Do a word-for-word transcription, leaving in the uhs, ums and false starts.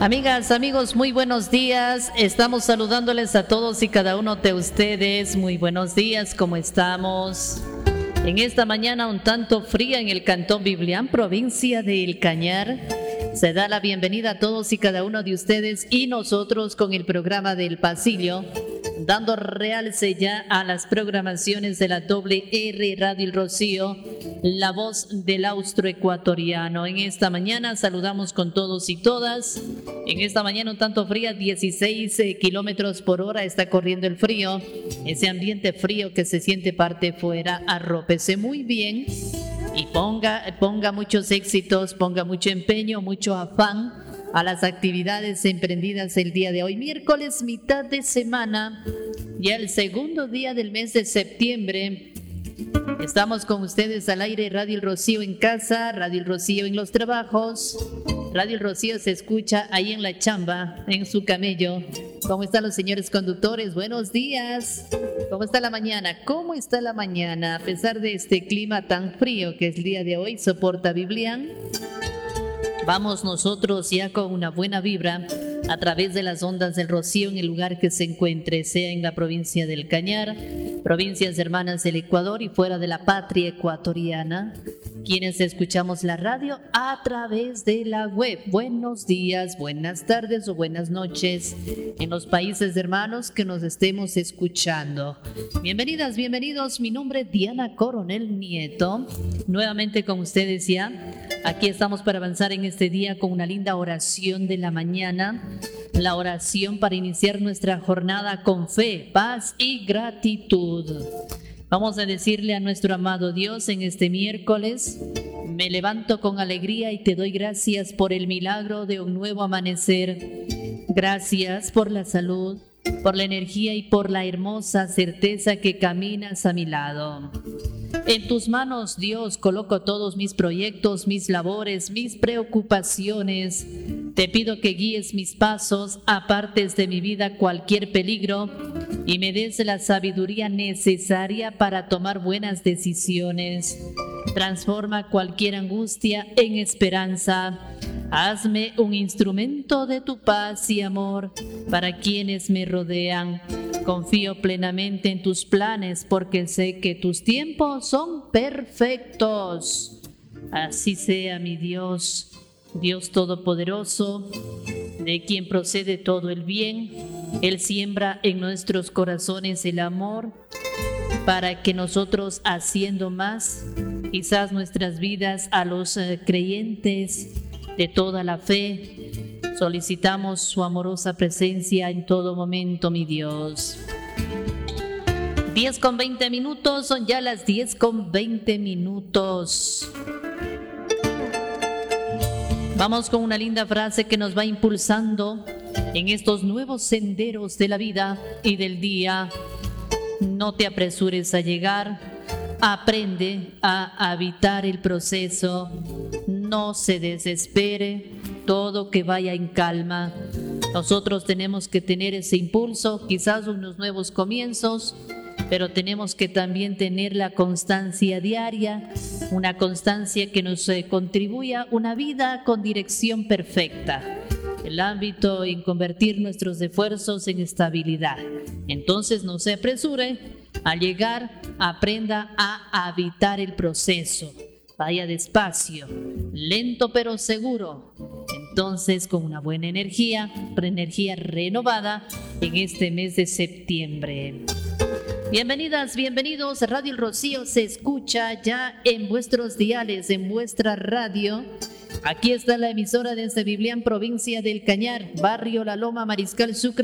Amigas, amigos, muy buenos días. Estamos saludándoles a todos y cada uno de ustedes. Muy buenos días, ¿cómo estamos? En esta mañana un tanto fría en el Cantón Biblián, provincia de El Cañar. Se da la bienvenida a todos y cada uno de ustedes y nosotros con el programa del Pasillo, dando realce ya a las programaciones de la doble R Radio El Rocío, la voz del austroecuatoriano. En esta mañana saludamos con todos y todas. En esta mañana un tanto fría, dieciséis eh, kilómetros por hora está corriendo el frío. Ese ambiente frío que se siente parte fuera, arrópese muy bien y ponga, ponga muchos éxitos, ponga mucho empeño, mucho afán a las actividades emprendidas el día de hoy, miércoles, mitad de semana, ya el segundo día del mes de septiembre. Estamos con ustedes al aire, Radio El Rocío en casa, Radio El Rocío en los trabajos. Radio El Rocío se escucha ahí en la chamba, en su camello. ¿Cómo están los señores conductores? Buenos días. ¿Cómo está la mañana? ¿Cómo está la mañana? A pesar de este clima tan frío que es el día de hoy, soporta Biblián. Vamos nosotros ya con una buena vibra a través de las ondas del Rocío en el lugar que se encuentre, sea en la provincia del Cañar, provincias hermanas del Ecuador y fuera de la patria ecuatoriana, quienes escuchamos la radio a través de la web. Buenos días, buenas tardes o buenas noches en los países hermanos que nos estemos escuchando. Bienvenidas, bienvenidos. Mi nombre es Diana Coronel Nieto. Nuevamente con ustedes ya. Aquí estamos para avanzar en este día con una linda oración de la mañana. La oración para iniciar nuestra jornada con fe, paz y gratitud. Vamos a decirle a nuestro amado Dios en este miércoles: me levanto con alegría y te doy gracias por el milagro de un nuevo amanecer. Gracias por la salud, por la energía y por la hermosa certeza que caminas a mi lado. En tus manos, Dios, coloco todos mis proyectos, mis labores, mis preocupaciones. Te pido que guíes mis pasos, apartes de mi vida cualquier peligro y me des la sabiduría necesaria para tomar buenas decisiones. Transforma cualquier angustia en esperanza. Hazme un instrumento de tu paz y amor para quienes me rodean. Confío plenamente en tus planes porque sé que tus tiempos son perfectos. Así sea, mi Dios, Dios Todopoderoso, de quien procede todo el bien. Él siembra en nuestros corazones el amor para que nosotros, haciendo más, quizás nuestras vidas a los eh, creyentes de toda la fe, solicitamos su amorosa presencia en todo momento, mi Dios. diez con veinte minutos, son ya las diez con veinte minutos. Vamos con una linda frase que nos va impulsando en estos nuevos senderos de la vida y del día. No te apresures a llegar, aprende a habitar el proceso. No se desespere, todo que vaya en calma. Nosotros tenemos que tener ese impulso, quizás unos nuevos comienzos, pero tenemos que también tener la constancia diaria, una constancia que nos eh, contribuya a una vida con dirección perfecta. El ámbito en convertir nuestros esfuerzos en estabilidad. Entonces no se apresure al llegar, aprenda a habitar el proceso. Vaya despacio, lento pero seguro. Entonces, con una buena energía, energía renovada en este mes de septiembre. Bienvenidas, bienvenidos. Radio El Rocío se escucha ya en vuestros diales, en vuestra radio. Aquí está la emisora desde Biblián, provincia del Cañar, barrio La Loma, Mariscal Sucre.